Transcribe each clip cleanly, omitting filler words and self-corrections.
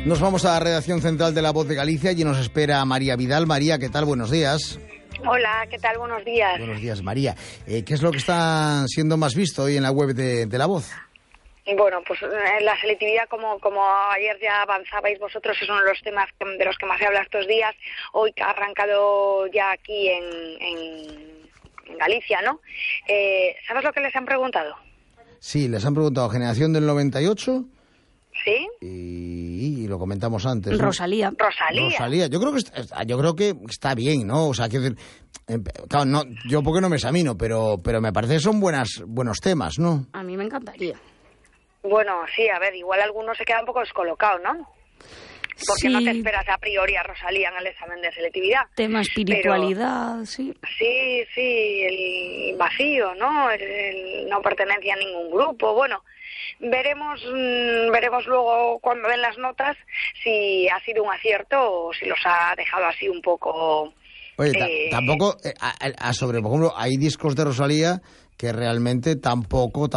Nos vamos a la redacción central de La Voz de Galicia y nos espera María Vidal. María, ¿qué tal? Buenos días. Hola, ¿qué tal? Buenos días. Buenos días, María. ¿Qué es lo que está siendo más visto hoy en la web de La Voz? Bueno, pues la selectividad, como ayer ya avanzabais vosotros, es uno de los temas de los que más se habla estos días. Hoy que ha arrancado ya aquí en Galicia, ¿no? ¿Sabes lo que les han preguntado? Sí, les han preguntado generación del 98... ¿Sí? Y lo comentamos antes, ¿no? Rosalía. Yo creo que está bien, ¿no? O sea, quiero decir, claro, no, yo porque no me examino, pero me parece que son buenos temas, ¿no? A mí me encantaría. Bueno, sí, a ver, igual algunos se quedan un poco descolocados, ¿no? Porque no te esperas a priori a Rosalía en el examen de selectividad. Tema espiritualidad, sí. Sí, el vacío, ¿no? El no pertenencia a ningún grupo, bueno... Veremos luego cuando den las notas si ha sido un acierto o si los ha dejado así un poco... Oye, tampoco, por ejemplo, hay discos de Rosalía que realmente tampoco,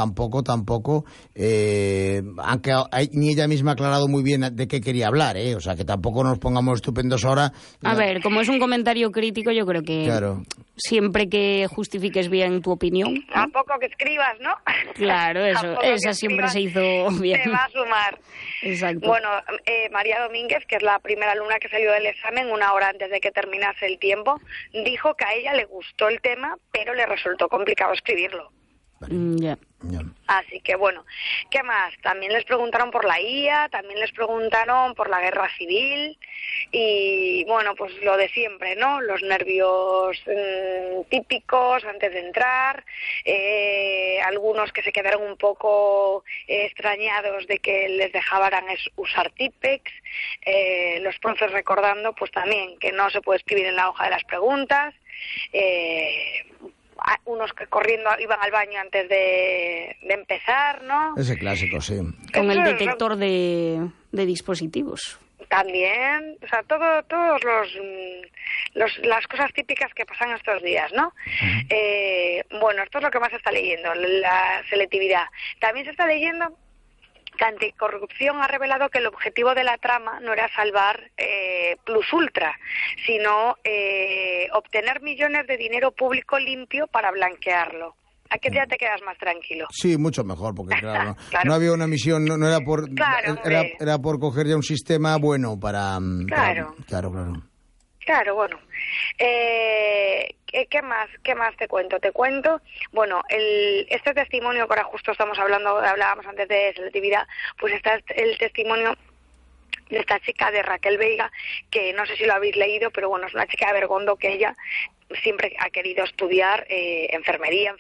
aunque ni ella misma ha aclarado muy bien de qué quería hablar, o sea, que tampoco nos pongamos estupendos ahora. A ver, como es un comentario crítico, yo creo que siempre que justifiques bien tu opinión... A poco que escribas, ¿no? Claro, esa siempre se hizo bien. Te va a sumar. Exacto. Bueno, María Domínguez, que es la primera alumna que salió del examen, una hora antes de que terminase el tiempo, dijo que a ella le gustó el tema, pero le resultó complicado escribirlo. Ya. Así que bueno, ¿qué más? También les preguntaron por la IA, también les preguntaron por la guerra civil y bueno, pues lo de siempre, ¿no? Los nervios típicos antes de entrar, algunos que se quedaron un poco extrañados de que les dejaran usar Tipex, los profes recordando pues también que no se puede escribir en la hoja de las preguntas, unos que corriendo iban al baño antes de empezar, ¿no? Ese clásico, sí. Con el detector de dispositivos. También, o sea, todos las cosas típicas que pasan estos días, ¿no? Uh-huh. Bueno, esto es lo que más se está leyendo, la selectividad. También se está leyendo que Anticorrupción ha revelado que el objetivo de la trama no era salvar Plus Ultra, sino obtener millones de dinero público limpio para blanquearlo. ¿A qué ya te quedas más tranquilo? Sí, mucho mejor, porque claro, no había una misión, no era por era por coger ya un sistema bueno para... Claro, bueno. ¿Qué más te cuento? Bueno, este testimonio que ahora justo hablábamos antes de selectividad, pues está el testimonio de esta chica de Raquel Veiga, que no sé si lo habéis leído, pero bueno, es una chica de Bergondo que ella siempre ha querido estudiar enfermería,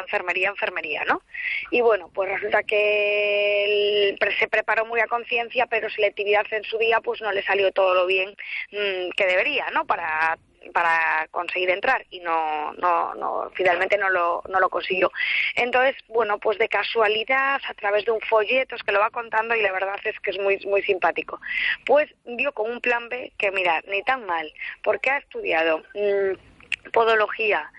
¿no? Y bueno, pues resulta que se preparó muy a conciencia, pero selectividad en su día pues no le salió todo lo bien que debería, ¿no? Para conseguir entrar y no finalmente no lo consiguió. Entonces, bueno, pues de casualidad, a través de un folleto, es que lo va contando y la verdad es que es muy, muy simpático. Pues dio con un plan B que, mirad, ni tan mal, porque ha estudiado podología,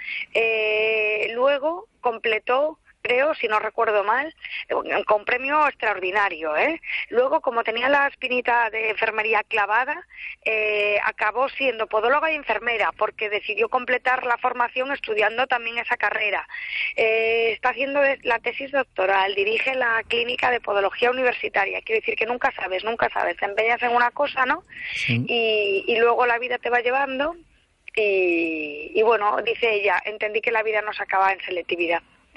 luego completó, creo, si no recuerdo mal, con premio extraordinario, Luego, como tenía la espinita de enfermería clavada, acabó siendo podóloga y enfermera, porque decidió completar la formación estudiando también esa carrera. Está haciendo la tesis doctoral, dirige la clínica de podología universitaria. Quiero decir que nunca sabes, te empeñas en una cosa, ¿no? Sí. Y luego la vida te va llevando y bueno, dice ella, entendí que la vida no se acaba en selectividad.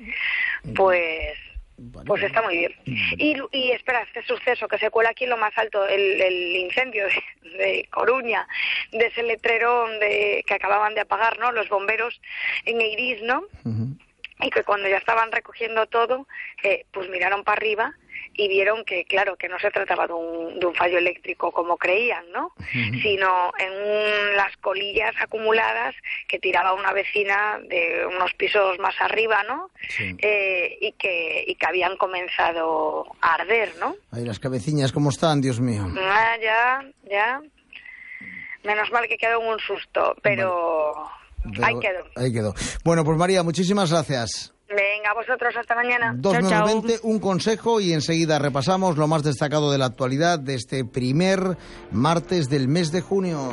Pues está muy bien. Y espera, este suceso que se cuela aquí en lo más alto, el incendio de Coruña, de ese letrero que acababan de apagar, ¿no? Los bomberos en Eirís, ¿no? Uh-huh. Y que cuando ya estaban recogiendo todo, pues miraron para arriba y vieron que, claro, que no se trataba de un fallo eléctrico como creían, ¿no? Uh-huh. Sino en las colillas acumuladas que tiraba una vecina de unos pisos más arriba, ¿no? Sí. Y que habían comenzado a arder, ¿no? Ay, las cabeciñas, ¿cómo están, Dios mío? Ya. Menos mal que quedó en un susto, pero... Ahí quedó. Bueno, pues María, muchísimas gracias. Venga, vosotros, hasta mañana. 2:20, un consejo y enseguida repasamos lo más destacado de la actualidad de este primer martes del mes de junio.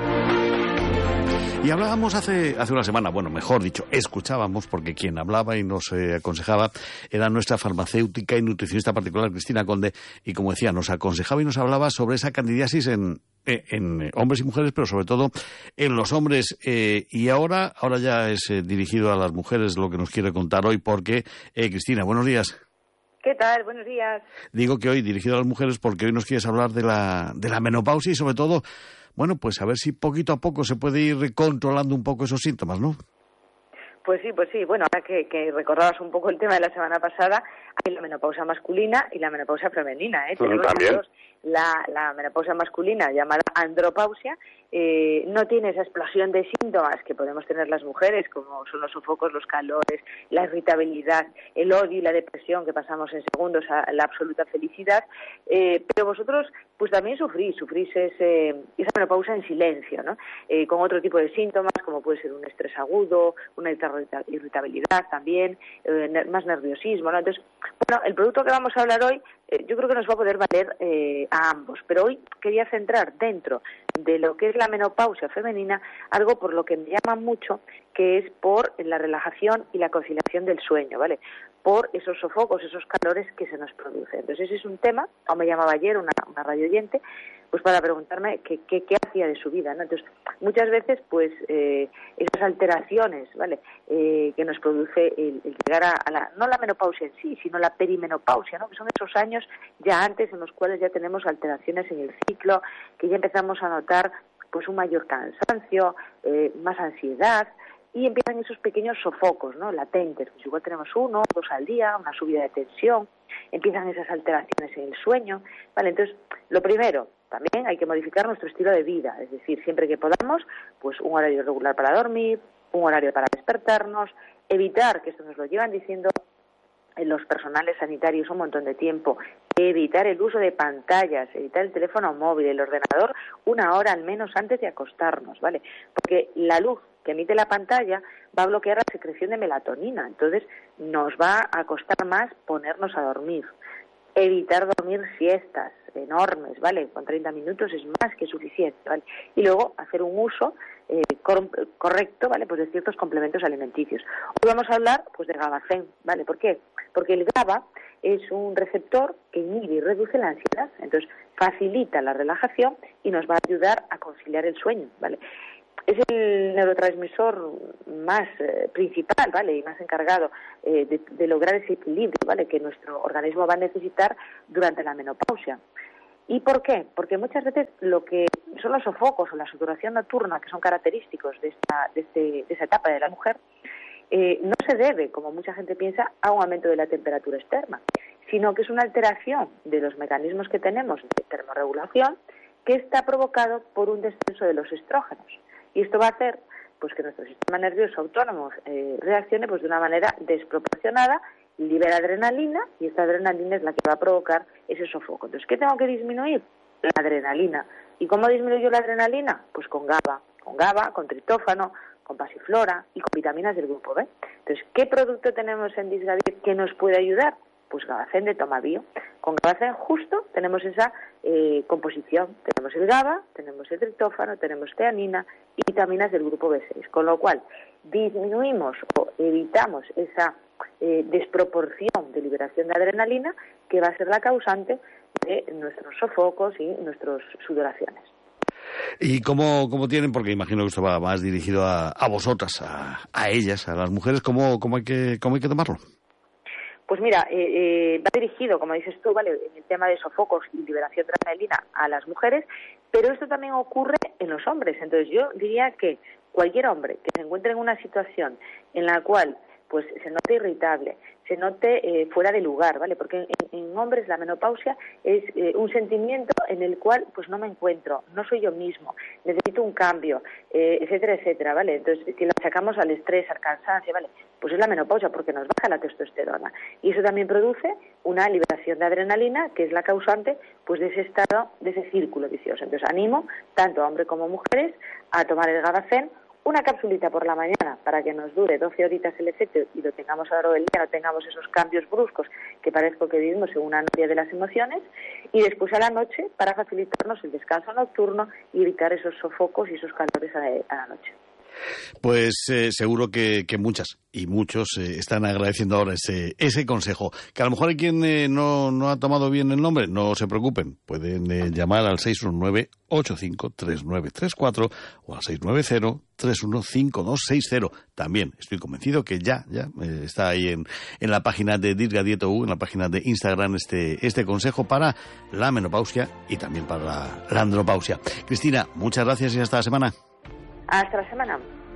Y hablábamos hace una semana, bueno, mejor dicho, escuchábamos, porque quien hablaba y nos aconsejaba era nuestra farmacéutica y nutricionista particular, Cristina Conde, y como decía, nos aconsejaba y nos hablaba sobre esa candidiasis en hombres y mujeres, pero sobre todo en los hombres. Y ahora ya es dirigido a las mujeres lo que nos quiere contar hoy, porque, Cristina, buenos días. ¿Qué tal? Buenos días. Digo que hoy dirigido a las mujeres porque hoy nos quieres hablar de la menopausia y sobre todo, bueno, pues a ver si poquito a poco se puede ir controlando un poco esos síntomas, ¿no? Pues sí. Bueno, ahora que recordabas un poco el tema de la semana pasada, hay la menopausia masculina y la menopausia femenina, Tenemos también. La menopausia masculina, llamada andropausia, no tiene esa explosión de síntomas que podemos tener las mujeres, como son los sofocos, los calores, la irritabilidad, el odio y la depresión, que pasamos en segundos a la absoluta felicidad, pero vosotros pues también sufrís esa menopausia en silencio, ¿no? Con otro tipo de síntomas, como puede ser un estrés agudo, una irritabilidad también, más nerviosismo, ¿no? Entonces, bueno, el producto que vamos a hablar hoy yo creo que nos va a poder valer a ambos, pero hoy quería centrar dentro de lo que es la menopausia femenina algo por lo que me llama mucho, que es por la relajación y la conciliación del sueño, ¿vale? Por esos sofocos, esos calores que se nos producen. Entonces ese es un tema, o me llamaba ayer una radio oyente, pues para preguntarme qué hacía de su vida, ¿no? Entonces, muchas veces, pues, esas alteraciones, ¿vale?, que nos produce el llegar a no la menopausia en sí, sino la perimenopausia, ¿no?, que son esos años ya antes en los cuales ya tenemos alteraciones en el ciclo, que ya empezamos a notar, pues, un mayor cansancio, más ansiedad, y empiezan esos pequeños sofocos, ¿no?, latentes, pues igual tenemos 1 o 2 al día, una subida de tensión, empiezan esas alteraciones en el sueño, ¿vale? Entonces, lo primero, también hay que modificar nuestro estilo de vida, es decir, siempre que podamos, pues un horario regular para dormir, un horario para despertarnos, evitar, que esto nos lo llevan diciendo los personales sanitarios un montón de tiempo, evitar el uso de pantallas, evitar el teléfono móvil, el ordenador, 1 hora al menos antes de acostarnos, ¿vale? Porque la luz que emite la pantalla va a bloquear la secreción de melatonina, entonces nos va a costar más ponernos a dormir. Evitar dormir siestas enormes, ¿vale? Con 30 minutos es más que suficiente, ¿vale? Y luego hacer un uso correcto, ¿vale?, pues de ciertos complementos alimenticios. Hoy vamos a hablar, pues, de GABAcén, ¿vale? ¿Por qué? Porque el GABA es un receptor que inhibe y reduce la ansiedad, entonces facilita la relajación y nos va a ayudar a conciliar el sueño, ¿vale? Es el neurotransmisor más principal, ¿vale?, y más encargado de lograr ese equilibrio, ¿vale?, que nuestro organismo va a necesitar durante la menopausia. ¿Y por qué? Porque muchas veces lo que son los sofocos o la saturación nocturna, que son característicos de esa etapa de la mujer, no se debe, como mucha gente piensa, a un aumento de la temperatura externa, sino que es una alteración de los mecanismos que tenemos de termorregulación que está provocado por un descenso de los estrógenos. Y esto va a hacer, pues, que nuestro sistema nervioso autónomo reaccione, pues, de una manera desproporcionada, libera adrenalina y esta adrenalina es la que va a provocar ese sofoco. Entonces, ¿qué tengo que disminuir? La adrenalina. ¿Y cómo disminuyo la adrenalina? Pues con GABA, con triptófano, con pasiflora y con vitaminas del grupo B. Entonces, ¿qué producto tenemos en Disgavir que nos puede ayudar? Pues GABAcén de Tomabio. Con GABAcén justo tenemos esa composición. Tenemos el GABA, tenemos el triptófano, tenemos teanina y vitaminas del grupo B6. Con lo cual, disminuimos o evitamos esa desproporción de liberación de adrenalina que va a ser la causante de nuestros sofocos y nuestras sudoraciones. ¿Y cómo tienen? Porque imagino que esto va más dirigido a vosotras, a ellas, a las mujeres. ¿Cómo hay que tomarlo? Pues mira, va dirigido, como dices tú, ¿vale?, en el tema de sofocos y liberación de adrenalina a las mujeres, pero esto también ocurre en los hombres. Entonces yo diría que cualquier hombre que se encuentre en una situación en la cual, pues, se note irritable, se note fuera de lugar, ¿vale? Porque en hombres la menopausia es un sentimiento en el cual, pues, no me encuentro, no soy yo mismo, necesito un cambio, etcétera, etcétera, ¿vale? Entonces, si lo sacamos al estrés, al cansancio, ¿vale?, pues es la menopausia porque nos baja la testosterona. Y eso también produce una liberación de adrenalina, que es la causante, pues, de ese estado, de ese círculo vicioso. Entonces, animo tanto a hombres como mujeres a tomar el GABAcén una capsulita por la mañana para que nos dure 12 horitas el efecto y lo tengamos a lo largo del día, no tengamos esos cambios bruscos que parezco que vivimos en una noche de las emociones, y después a la noche para facilitarnos el descanso nocturno y evitar esos sofocos y esos calores a la noche. Pues seguro que muchas y muchos están agradeciendo ahora ese consejo. Que a lo mejor hay quien no ha tomado bien el nombre, no se preocupen. Pueden llamar al 619-853934 o al 690-315260. También estoy convencido que ya está ahí en la página de Dirga Dieto, en la página de Instagram, este consejo para la menopausia y también para la andropausia. Cristina, muchas gracias y hasta la semana. Hasta la semana.